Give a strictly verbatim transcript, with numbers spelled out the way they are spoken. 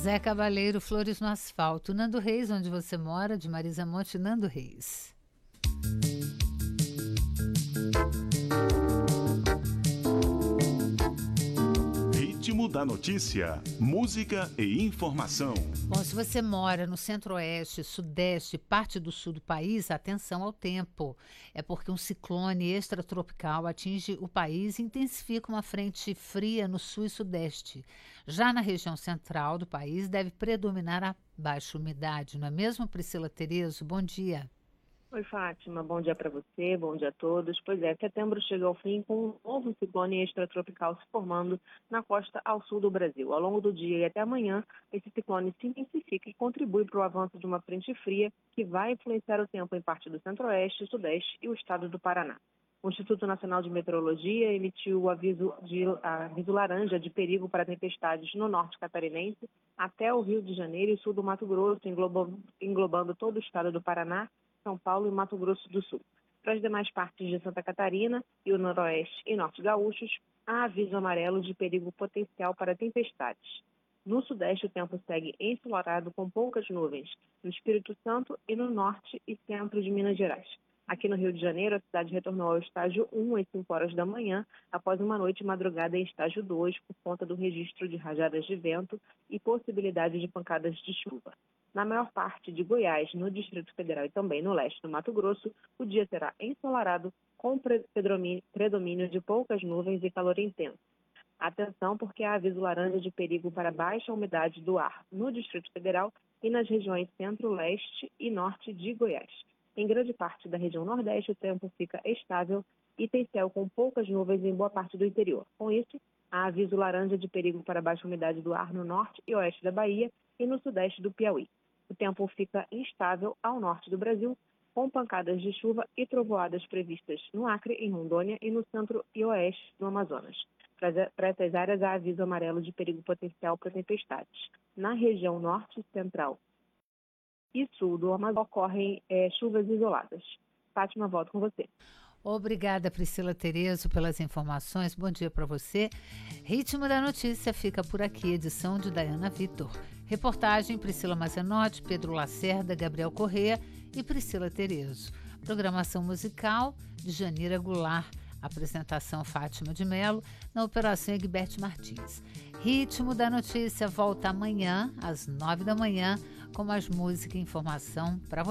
Zé Cabaleiro, Flores no Asfalto. Nando Reis, Onde Você Mora, de Marisa Monte. Nando Reis. Ritmo da notícia, música e informação. Bom, se você mora no centro-oeste, sudeste, parte do sul do país, atenção ao tempo. É porque um ciclone extratropical atinge o país e intensifica uma frente fria no sul e sudeste. Já na região central do país deve predominar a baixa umidade, não é mesmo, Priscila Terezo? Bom dia. Oi, Fátima. Bom dia para você, bom dia a todos. Pois é, setembro chega ao fim com um novo ciclone extratropical se formando na costa ao sul do Brasil. Ao longo do dia e até amanhã, esse ciclone se intensifica e contribui para o avanço de uma frente fria que vai influenciar o tempo em parte do centro-oeste, sudeste e o estado do Paraná. O Instituto Nacional de Meteorologia emitiu o aviso, de, aviso laranja de perigo para tempestades no norte catarinense até o Rio de Janeiro e sul do Mato Grosso, englobando, englobando todo o estado do Paraná, São Paulo e Mato Grosso do Sul. Para as demais partes de Santa Catarina e o noroeste e norte gaúchos, há aviso amarelo de perigo potencial para tempestades. No sudeste, o tempo segue ensolarado com poucas nuvens, no Espírito Santo e no norte e centro de Minas Gerais. Aqui no Rio de Janeiro, a cidade retornou ao estágio um às cinco horas da manhã, após uma noite e madrugada em estágio dois, por conta do registro de rajadas de vento e possibilidade de pancadas de chuva. Na maior parte de Goiás, no Distrito Federal e também no leste do Mato Grosso, o dia será ensolarado com predomínio de poucas nuvens e calor intenso. Atenção, porque há aviso laranja de perigo para baixa umidade do ar no Distrito Federal e nas regiões centro, leste e norte de Goiás. Em grande parte da região nordeste, o tempo fica estável e tem céu com poucas nuvens em boa parte do interior. Com isso, há aviso laranja de perigo para baixa umidade do ar no norte e oeste da Bahia e no sudeste do Piauí. O tempo fica instável ao norte do Brasil, com pancadas de chuva e trovoadas previstas no Acre, em Rondônia e no centro e oeste do Amazonas. Para essas áreas, há aviso amarelo de perigo potencial para tempestades. Na região norte, central e sul do Amazonas, ocorrem é, chuvas isoladas. Fátima, volto com você. Obrigada, Priscila Terezo, pelas informações. Bom dia para você. Ritmo da Notícia fica por aqui, edição de Dayana Vitor. Reportagem Priscila Mazenotti, Pedro Lacerda, Gabriel Corrêa e Priscila Terezo. Programação musical de Janira Goulart. Apresentação Fátima de Mello, na operação Egberto Martins. Ritmo da Notícia volta amanhã, às nove da manhã, com mais música e informação para você.